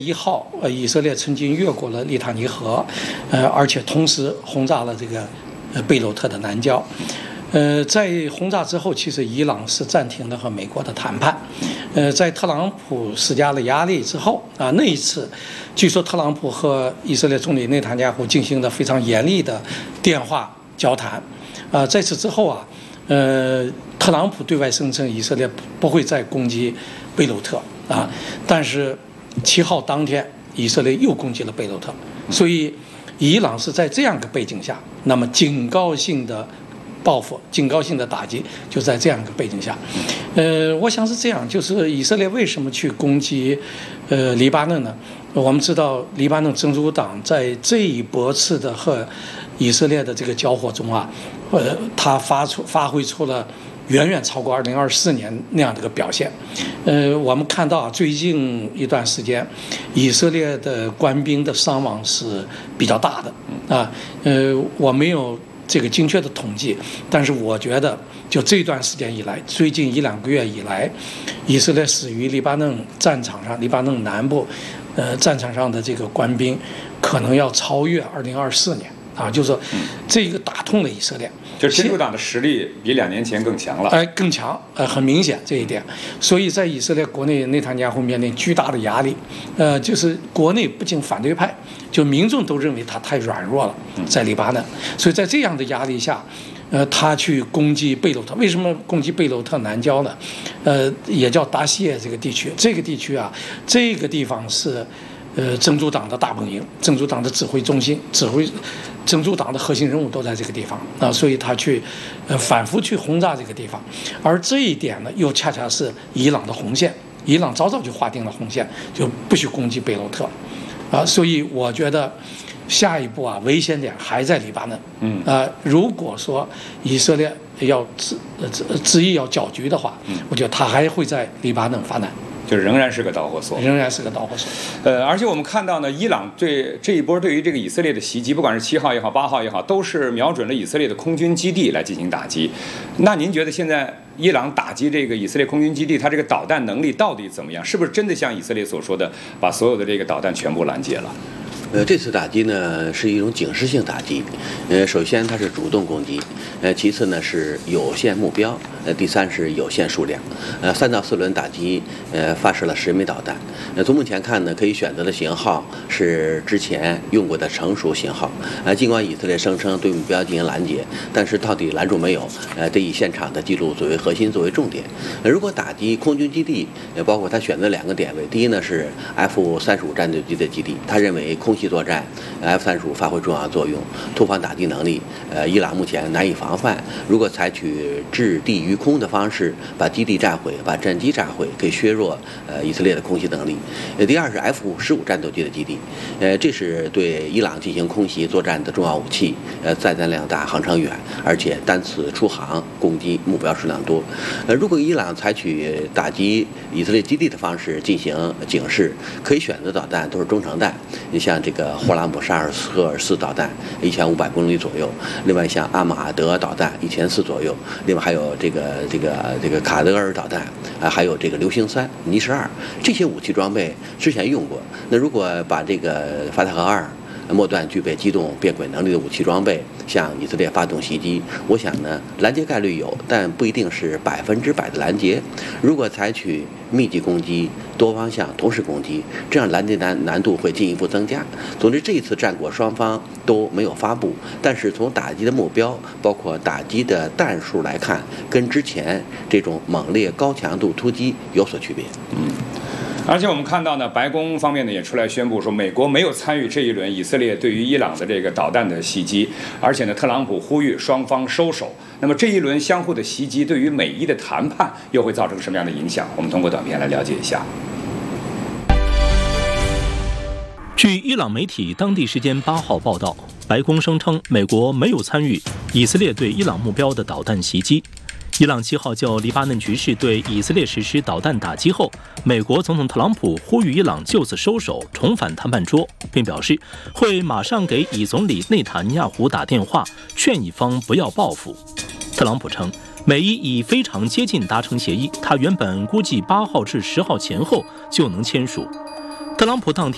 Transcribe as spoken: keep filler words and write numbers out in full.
一号，呃，以色列曾经越过了利塔尼河，呃，而且同时轰炸了这个呃贝鲁特的南郊。呃，在轰炸之后，其实伊朗是暂停了和美国的谈判。呃，在特朗普施加了压力之后啊，那一次，据说特朗普和以色列总理内塔尼亚胡进行了非常严厉的电话交谈。啊，在此之后啊，呃，特朗普对外声称以色列不会再攻击贝鲁特啊，但是七号当天，以色列又攻击了贝鲁特，所以伊朗是在这样一个背景下，那么警告性的报复、警告性的打击就在这样一个背景下。呃，我想是这样，就是以色列为什么去攻击呃黎巴嫩呢？我们知道黎巴嫩真主党在这一波次的和以色列的这个交火中啊，呃，他发出发挥出了远远超过二零二四年那样的一个表现。呃，我们看到啊，最近一段时间，以色列的官兵的伤亡是比较大的啊。呃，我没有这个精确的统计，但是我觉得，就这段时间以来，最近一两个月以来，以色列死于黎巴嫩战场上，黎巴嫩南部，呃，战场上的这个官兵，可能要超越二零二四年。啊，就是说，这个打痛了以色列， 就真主党的实力比两年前更强了， 哎、呃，更强，呃，很明显这一点。所以在以色列国内，内塔尼亚胡面临巨大的压力，呃，就是国内不仅反对派，就民众都认为他太软弱了，在黎巴嫩。所以在这样的压力下，呃，他去攻击贝鲁特。为什么攻击贝鲁特南郊呢？呃，也叫达西耶这个地区，这个地区啊，这个地方是。呃，真主党的大本营，真主党的指挥中心，指挥真主党的核心人物都在这个地方啊，所以他去呃反复去轰炸这个地方，而这一点呢，又恰恰是伊朗的红线，伊朗早早就划定了红线，就不许攻击贝鲁特啊，所以我觉得下一步啊，危险点还在黎巴嫩。嗯啊，如果说以色列要执执执意要搅局的话，嗯，我觉得他还会在黎巴嫩发难。 就仍然是个导火索， 仍然是个导火索。 呃，而且我们看到呢，伊朗对这一波对于这个以色列的袭击，不管是七号也好，八号也好，都是瞄准了以色列的空军基地来进行打击。那您觉得现在伊朗打击这个以色列空军基地，它这个导弹能力到底怎么样？是不是真的像以色列所说的，把所有的这个导弹全部拦截了？ 呃，这次打击呢是一种警示性打击，呃，首先它是主动攻击，呃，其次呢是有限目标，呃，第三是有限数量，呃，三到四轮打击，呃，发射了十枚导弹。呃，从目前看呢，可以选择的型号是之前用过的成熟型号。呃，尽管以色列声称对目标进行拦截，但是到底拦住没有？呃，得以现场的记录作为核心，作为重点。呃，如果打击空军基地，呃，包括他选择两个点位，第一呢是 F 三十五战斗机的基地，他认为空作战 F 三十五发挥重要作用，突防打击能力，呃，伊朗目前难以防范。如果采取制地于空的方式，把基地炸毁，把战机炸毁，可以削弱呃以色列的空袭能力。呃，第二是 F 十五战斗机的基地，呃，这是对伊朗进行空袭作战的重要武器，呃，载弹量大，航程远，而且单次出航攻击目标数量多。呃，如果伊朗采取打击以色列基地的方式进行警示，可以选择导弹都是中程弹，你像这个。这个霍兰姆沙尔赫尔斯导弹一千五百公里左右，另外像阿马德导弹一千四左右，另外还有这个这个这个卡德尔导弹啊，还有这个流星三、尼什二这些武器装备之前用过。那如果把这个法塔赫二末段具备机动变轨能力的武器装备向以色列发动袭击，我想呢，拦截概率有，但不一定是百分之百的拦截。如果采取密集攻击、多方向同时攻击，这样拦截难难度会进一步增加。总之，这一次战果双方都没有发布，但是从打击的目标，包括打击的弹数来看，跟之前这种猛烈高强度突击有所区别。 嗯。而且我们看到呢，白宫方面呢也出来宣布说，美国没有参与这一轮以色列对于伊朗的这个导弹的袭击，而且呢，特朗普呼吁双方收手。那么这一轮相互的袭击对于美伊的谈判又会造成什么样的影响？我们通过短片来了解一下。 据伊朗媒体当地时间八号报道，白宫声称美国没有参与以色列对伊朗目标的导弹袭击。伊朗七号就黎巴嫩局势对以色列实施导弹打击后，美国总统特朗普呼吁伊朗就此收手，重返谈判桌，并表示会马上给以总理内塔尼亚胡打电话，劝以方不要报复。特朗普称，美伊已非常接近达成协议，他原本估计八号至十号前后就能签署。特朗普当天